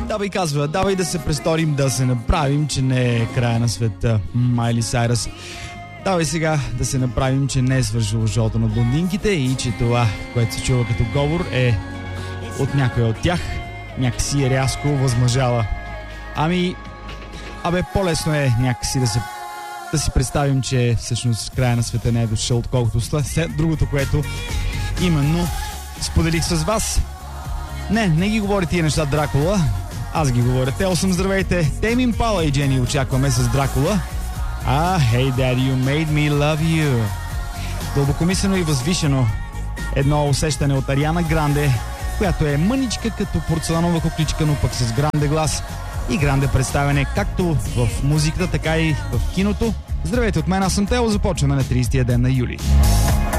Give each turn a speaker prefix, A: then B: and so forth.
A: Давай, казва, давай да се престорим, да се направим, че не е края на света. Майли Сайръс. Давай сега да се направим, че не е свършило шоуто на блондинките и че това, което се чува като говор, е от някой от тях някакси е рязко възмъжала. По-лесно е някакси да си представим, че всъщност края на света не е дошъл, отколкото след другото, което именно споделих с вас. Не ги говори тия неща Дракула, аз ги говоря. Те 8 здравейте, Тейм Импала и Джени очакваме с Дракула. Hey Daddy, you made me love you. Дълбокомислено и възвишено едно усещане от Ариана Гранде, която е мъничка като порцеланова кукличка, но пък с гранде глас и гранде представяне както в музиката, така и в киното. Здравейте от мен, аз съм Тео, започваме на 30-я ден на юли.